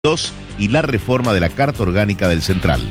y la reforma de la Carta Orgánica del Central.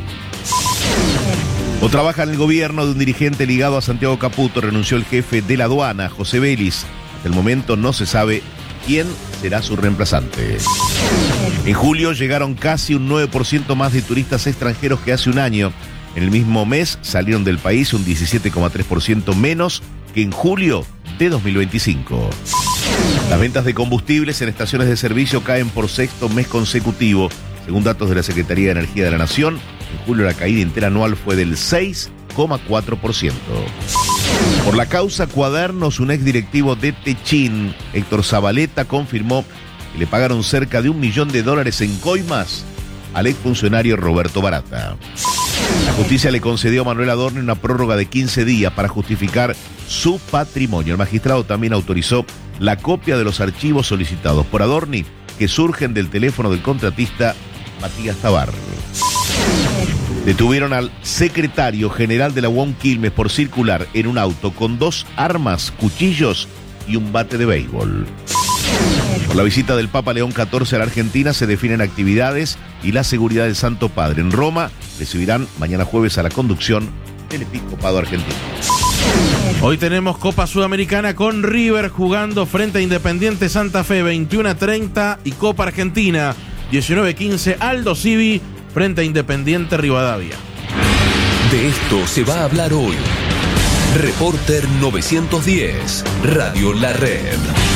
O trabaja en el gobierno de un dirigente ligado a Santiago Caputo. Renunció el jefe de la aduana, José Vélez. Hasta el momento no se sabe quién será su reemplazante. En julio llegaron casi un 9% más de turistas extranjeros que hace un año. En el mismo mes salieron del país un 17,3% menos que en julio de 2025. Las ventas de combustibles en estaciones de servicio caen por sexto mes consecutivo. Según datos de la Secretaría de Energía de la Nación, en julio la caída interanual fue del 6,4%. Por la causa Cuadernos, un exdirectivo de Techín, Héctor Zabaleta, confirmó que le pagaron cerca de $1 millón en coimas al exfuncionario Roberto Barata. La justicia le concedió a Manuel Adorni una prórroga de 15 días para justificar su patrimonio. El magistrado también autorizó la copia de los archivos solicitados por Adorni que surgen del teléfono del contratista Matías Tabar. Detuvieron al secretario general de la UOM Quilmes por circular en un auto con 2 armas, cuchillos y un bate de béisbol. Por la visita del Papa León XIV a la Argentina se definen actividades y la seguridad del Santo Padre. En Roma recibirán mañana jueves a la conducción del Episcopado argentino. Hoy tenemos Copa Sudamericana con River jugando frente a Independiente Santa Fe 21:30 y Copa Argentina 19:15 Aldo Civi frente a Independiente Rivadavia. De esto se va a hablar hoy. Reporter 910, Radio La Red.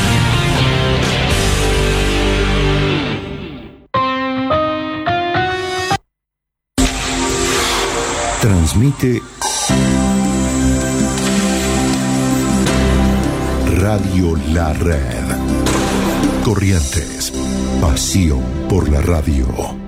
Transmite Radio La Red. Corrientes, pasión por la radio.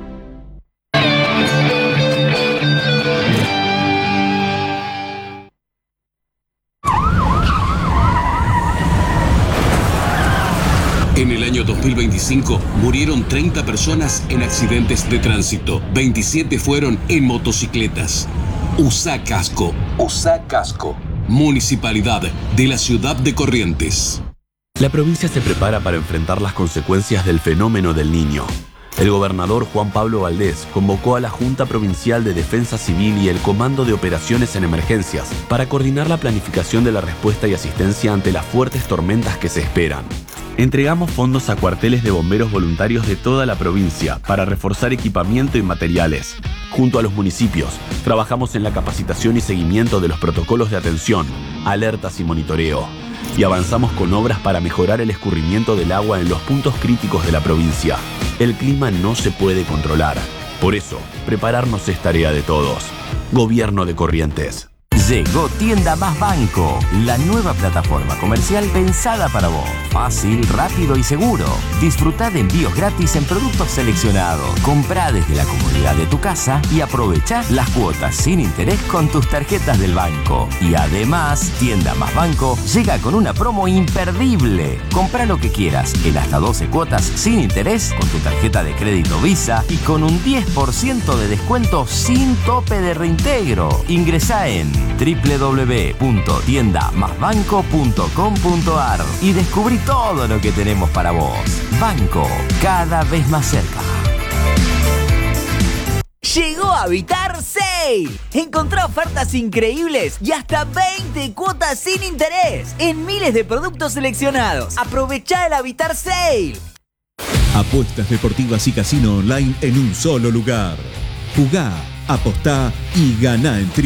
En el año 2025 murieron 30 personas en accidentes de tránsito. 27 fueron en motocicletas. Usa casco. Usa casco. Municipalidad de la ciudad de Corrientes. La provincia se prepara para enfrentar las consecuencias del fenómeno del Niño. El gobernador Juan Pablo Valdés convocó a la Junta Provincial de Defensa Civil y el Comando de Operaciones en Emergencias para coordinar la planificación de la respuesta y asistencia ante las fuertes tormentas que se esperan. Entregamos fondos a cuarteles de bomberos voluntarios de toda la provincia para reforzar equipamiento y materiales. Junto a los municipios, trabajamos en la capacitación y seguimiento de los protocolos de atención, alertas y monitoreo. Y avanzamos con obras para mejorar el escurrimiento del agua en los puntos críticos de la provincia. El clima no se puede controlar. Por eso, prepararnos es tarea de todos. Gobierno de Corrientes. Llegó Tienda Más Banco, la nueva plataforma comercial pensada para vos. Fácil, rápido y seguro. Disfrutá de envíos gratis en productos seleccionados. Comprá desde la comodidad de tu casa y aprovechá las cuotas sin interés con tus tarjetas del banco. Y además, Tienda Más Banco llega con una promo imperdible. Comprá lo que quieras en hasta 12 cuotas sin interés con tu tarjeta de crédito Visa y con un 10% de descuento sin tope de reintegro. Ingresá en www.tiendamasbanco.com.ar y descubrí todo lo que tenemos para vos. Banco, cada vez más cerca. Llegó Habitar Sale. Encontrá ofertas increíbles y hasta 20 cuotas sin interés en miles de productos seleccionados. Aprovechá el Habitar Sale. Apuestas deportivas y casino online en un solo lugar. Jugá, apostá y ganá en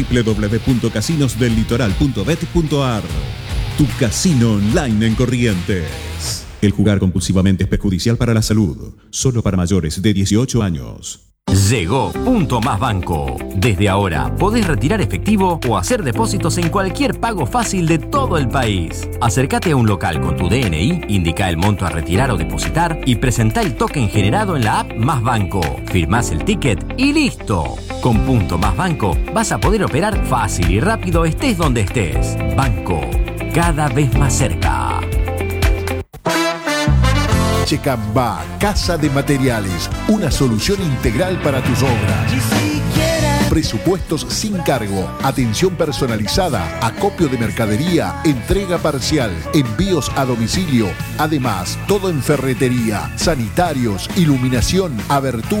www.casinosdellitoral.bet.ar. Tu casino online en Corrientes. El jugar compulsivamente es perjudicial para la salud. Solo para mayores de 18 años. Llegó Punto Más Banco. Desde ahora podés retirar efectivo o hacer depósitos en cualquier pago fácil de todo el país. Acércate a un local con tu DNI, indica el monto a retirar o depositar y presentá el token generado en la app Más Banco. Firmás el ticket y listo. Con Punto Más Banco vas a poder operar fácil y rápido estés donde estés. Banco, cada vez más cerca. Checamba, Casa de Materiales, una solución integral para tus obras. Ni siquiera presupuestos sin cargo, atención personalizada, acopio de mercadería, entrega parcial, envíos a domicilio. Además, todo en ferretería, sanitarios, iluminación, abertura